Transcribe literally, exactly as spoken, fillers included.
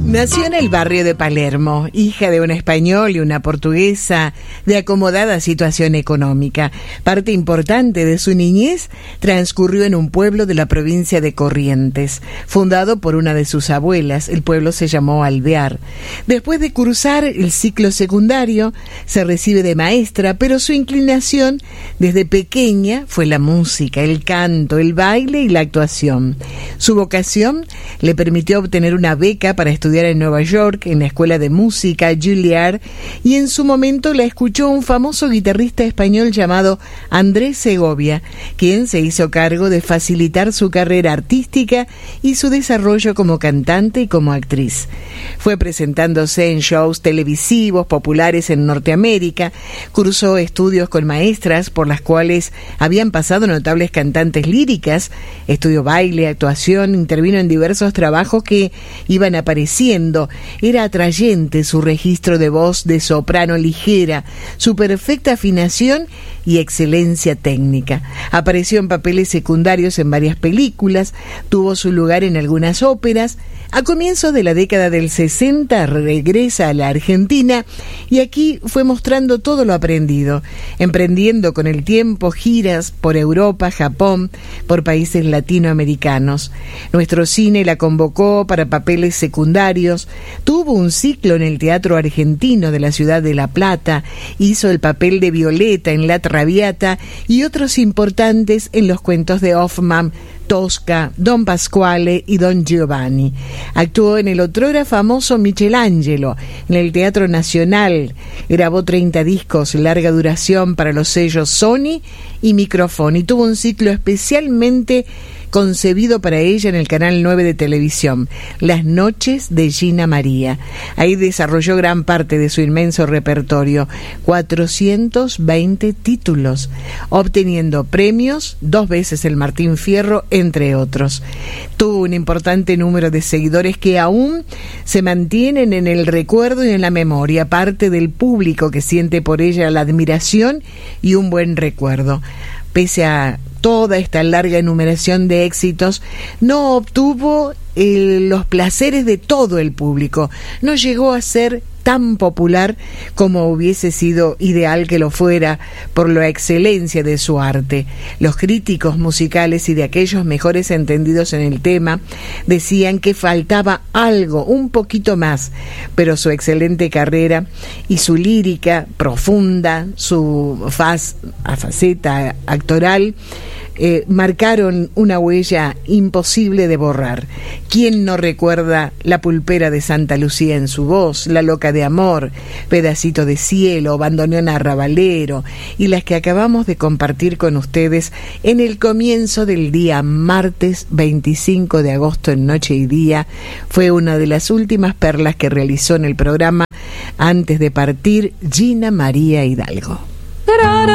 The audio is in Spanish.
Nació en el barrio de Palermo, hija de un español y una portuguesa de acomodada situación económica. Parte importante de su niñez transcurrió en un pueblo de la provincia de Corrientes, fundado por una de sus abuelas. El pueblo se llamó Alvear. Después de cursar el ciclo secundario, se recibe de maestra, pero su inclinación desde pequeña fue la música, el canto, el baile y la actuación. Su vocación le permitió obtener una beca para estudiar en Nueva York, en la escuela de música Juilliard, y en su momento la escuchó un famoso guitarrista español llamado Andrés Segovia, quien se hizo cargo de facilitar su carrera artística y su desarrollo como cantante y como actriz. Fue presentándose en shows televisivos populares en Norteamérica, cursó estudios con maestras por las cuales habían pasado notables cantantes líricas, estudió baile, actuación, intervino en diversos trabajos que iban apareciendo. Era atrayente su registro de voz de soprano ligera, su perfecta afinación y excelencia técnica. Apareció en papeles secundarios en varias películas, tuvo su lugar en algunas óperas. A comienzos de la década del sesenta regresa a la Argentina y aquí fue mostrando todo lo aprendido, emprendiendo con el tiempo giras por Europa, Japón, por países latinoamericanos. Nuestro cine la convocó para papeles secundarios, tuvo un ciclo en el Teatro Argentino de la ciudad de La Plata, hizo el papel de Violeta en La Traviata y otros importantes en los cuentos de Hoffmann, Tosca, Don Pasquale y Don Giovanni. Actuó en el otrora famoso Michelangelo, en el Teatro Nacional. Grabó treinta discos, larga duración para los sellos Sony y Microfón, y tuvo un ciclo especialmente concebido para ella en el Canal nueve de televisión, Las Noches de Gina María. Ahí desarrolló gran parte de su inmenso repertorio, cuatrocientos veinte títulos, obteniendo premios, dos veces el Martín Fierro, entre otros. Tuvo un importante número de seguidores que aún se mantienen en el recuerdo y en la memoria, parte del público que siente por ella la admiración y un buen recuerdo. Pese a toda esta larga enumeración de éxitos, no obtuvo eh, los placeres de todo el público. No llegó a ser tan popular como hubiese sido ideal que lo fuera por la excelencia de su arte. Los críticos musicales y de aquellos mejores entendidos en el tema decían que faltaba algo, un poquito más, pero su excelente carrera y su lírica profunda, su faz, faceta actoral, Eh, marcaron una huella imposible de borrar. ¿Quién no recuerda La Pulpera de Santa Lucía en su voz, La Loca de Amor, Pedacito de Cielo, Bandoneón Arrabalero y las que acabamos de compartir con ustedes en el comienzo del día martes veinticinco de agosto en Noche y Día? Fue una de las últimas perlas que realizó en el programa antes de partir Gina María Hidalgo.